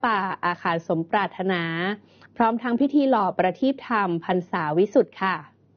ป่าอาคารสมปรารถนาพร้อมทั้งพิธีหล่อประทีปธรรมพรรษาวิสุทธิ์ค่ะ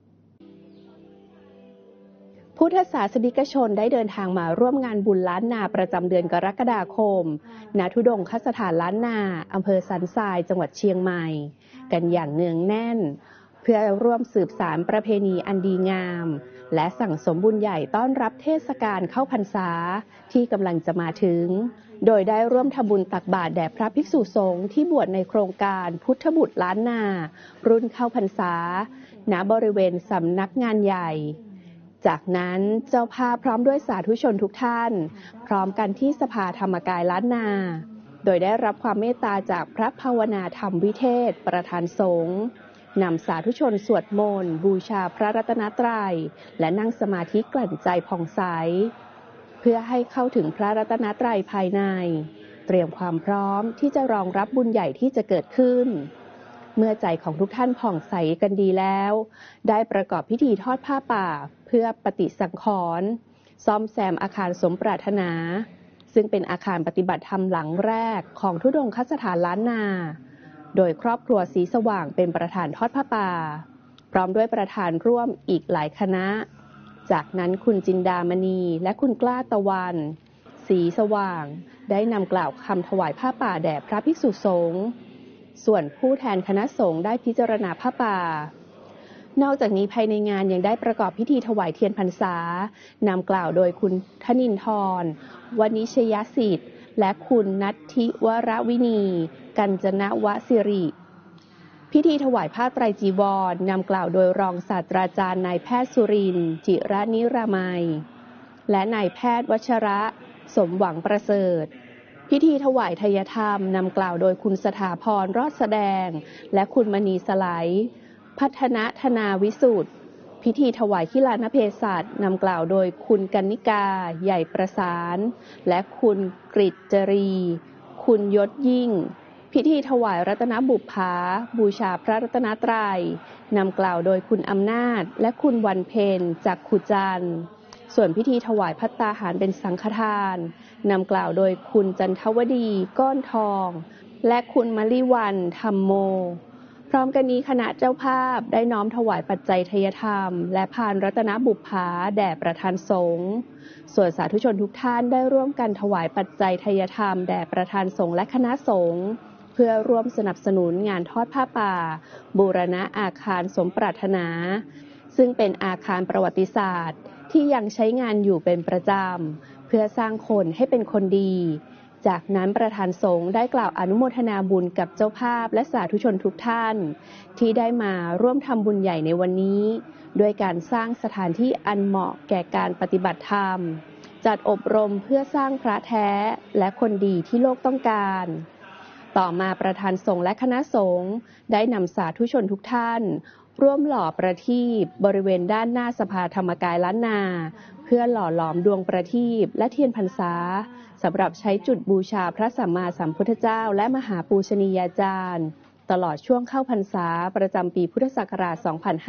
พุทธศาสนิกชนได้เดินทางมาร่วมงานบุญล้านนาประจำเดือนกรกฎาคมณธุดงคสถานล้านนาอำเภอสันทรายจังหวัดเชียงใหม่กันอย่างเนืองแน่นเพื่อร่วมสืบสานประเพณีอันดีงามและสั่งสมบุญใหญ่ต้อนรับเทศกาลเข้าพรรษาที่กำลังจะมาถึงโดยได้ร่วมทำบุญตักบาตรแด่พระภิกษุสงฆ์ที่บวชในโครงการพุทธบุตรล้านนารุ่นเข้าพรรษาณบริเวณสำนักงานใหญ่จากนั้นเจ้าภาพพร้อมด้วยสาธุชนทุกท่านพร้อมกันที่สภาธรรมกายล้านนาโดยได้รับความเมตตาจากพระภาวนาธรรมวิเทศประธานสงฆ์นำสาธุชนสวดมนต์บูชาพระรัตนตรัยและนั่งสมาธิกลั่นใจผ่องใสเพื่อให้เข้าถึงพระรัตนตรัยภายในเตรียมความพร้อมที่จะรองรับบุญใหญ่ที่จะเกิดขึ้นเมื่อใจของทุกท่านผ่องใสกันดีแล้วได้ประกอบพิธีทอดผ้าป่าเพื่อปฏิสังขรณ์ซ่อมแซมอาคารสมปรารถนาซึ่งเป็นอาคารปฏิบัติธรรมหลังแรกของธุดงคสถานล้านนาโดยครอบครัวสีสว่างเป็นประธานทอดผ้าป่าพร้อมด้วยประธานร่วมอีกหลายคณะจากนั้นคุณจินดามณีและคุณกล้าตะวันสีสว่างได้นำกล่าวคำถวายผ้าป่าแด่พระภิกษุสงฆ์ส่วนผู้แทนคณะสงฆ์ได้พิจารณาผ้าป่านอกจากนี้ภายในงานยังได้ประกอบพิธีถวายเทียนพรรษานำกล่าวโดยคุณธนินทรวณิชยสิทธิ์และคุณนัทธิวรวินีกัญจนวสิริพิธีถวายผ้าไตรจีวรนำกล่าวโดยรองศาสตราจารย์นายแพทย์สุรินทร์จิระนิรามัยและนายแพทย์วัชระสมหวังประเสริฐพิธีถวายทายธรรมนำกล่าวโดยคุณสถาพรรอดแสดงและคุณมณีสไลพัฒนธนาวิสุทธิ์พิธีถวายขิลานเพศัชนำกล่าวโดยคุณกนิกาใหญ่ประสานและคุณกฤษจรีคุณยศยิ่งพิธีถวายรัตนบุปผาบูชาพระรัตนตรัยนำกล่าวโดยคุณอำนาจและคุณวันเพ็ญจากขุจันทร์ส่วนพิธีถวายภัตตาหารเป็นสังฆทานนำกล่าวโดยคุณจันทวดีก้อนทองและคุณมลิวันธรรมโมพร้อมกันนี้คณะเจ้าภาพได้น้อมถวายปัจจัยทายธรรมและพานรัตนบุปผาแด่ประธานสงฆ์ส่วนสาธุชนทุกท่านได้ร่วมกันถวายปัจจัยทายธรรมแด่ประธานสงฆ์และคณะสงฆ์เพื่อร่วมสนับสนุนงานทอดผ้าป่าบูรณะอาคารสมปรารถนาซึ่งเป็นอาคารประวัติศาสตร์ที่ยังใช้งานอยู่เป็นประจำเพื่อสร้างคนให้เป็นคนดีจากนั้นประธานสงฆ์ได้กล่าวอนุโมทนาบุญกับเจ้าภาพและสาธุชนทุกท่านที่ได้มาร่วมทำบุญใหญ่ในวันนี้ด้วยการสร้างสถานที่อันเหมาะแก่การปฏิบัติธรรมจัดอบรมเพื่อสร้างพระแท้และคนดีที่โลกต้องการต่อมาประธานสงฆ์และคณะสงฆ์ได้นำสาธุชนทุกท่านร่วมหล่อประทีปบริเวณด้านหน้าสภาธรรมกายล้านนาเพื่อหล่อหลอมดวงประทีปและเทียนพรรษาสำหรับใช้จุดบูชาพระสัมมาสัมพุทธเจ้าและมหาปูชนียาจารย์ตลอดช่วงเข้าพรรษาประจำปีพุทธศักราช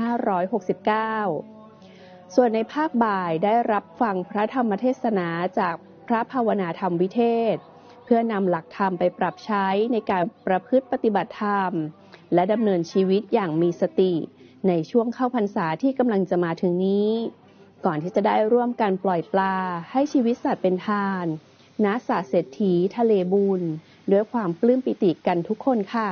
2569 ส่วนในภาคบ่ายได้รับฟังพระธรรมเทศนาจากพระภาวนาธรรมวิเทศเพื่อนำหลักธรรมไปปรับใช้ในการประพฤติปฏิบัติธรรมและดำเนินชีวิตอย่างมีสติในช่วงเข้าพรรษาที่กำลังจะมาถึงนี้ก่อนที่จะได้ร่วมกันปล่อยปลาให้ชีวิตสัตว์เป็นทานณศาสตร์เศรษฐีทะเลบุญด้วยความปลื้มปิติกันทุกคนค่ะ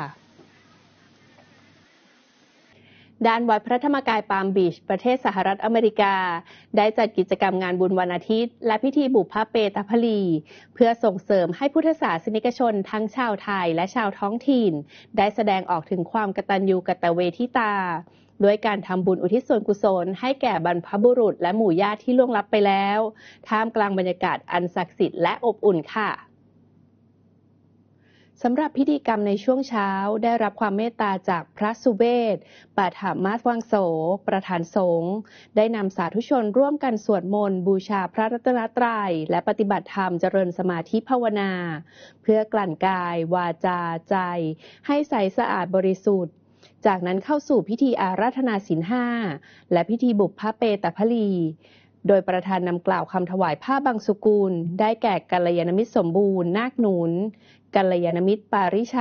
ด้านวัดพระธรรมกายปาล์มบีชประเทศสหรัฐอเมริกาได้จัดกิจกรรมงานบุญวันอาทิตย์และพิธีบุพเพตพลีเพื่อส่งเสริมให้พุทธศาสนิกชนทั้งชาวไทยและชาวท้องถิ่นได้แสดงออกถึงความกตัญญูกตเวทิตาด้วยการทำบุญอุทิศส่วนกุศลให้แก่บรรพบุรุษและหมู่ญาติที่ล่วงลับไปแล้วท่ามกลางบรรยากาศอันศักดิ์สิทธิ์และอบอุ่นค่ะสำหรับพิธีกรรมในช่วงเช้าได้รับความเมตตาจากพระสุเวศปาฐามาสวังโสประธานสงฆ์ได้นำสาธุชนร่วมกันสวดมนต์บูชาพระรัตนตรัยและปฏิบัติธรรมเจริญสมาธิภาวนาเพื่อกลั่นกายวาจาใจให้ใสสะอาดบริสุทธิ์จากนั้นเข้าสู่พิธีอาราธนาศีล 5และพิธีบุพเพตพลีโดยประธานนำกล่าวคำถวายผ้าบางสุกุลได้แก่กัลยาณมิตรสมบูรณ์นาคหนุนกัลยาณมิตรปาริช